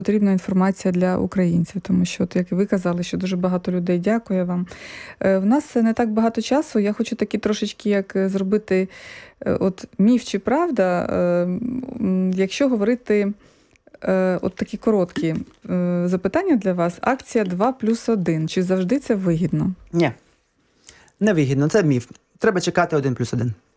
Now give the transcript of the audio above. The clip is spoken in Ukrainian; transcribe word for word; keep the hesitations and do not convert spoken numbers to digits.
потрібна інформація для українців, тому що, от, як і ви казали, що дуже багато людей дякує вам. Е, в нас не так багато часу, я хочу такі трошечки як зробити е, от, міф чи правда, е, м, якщо говорити е, от такі короткі е, запитання для вас. Акція два плюс один. Чи завжди це вигідно? Ні, не вигідно, це міф. Треба чекати один плюс один.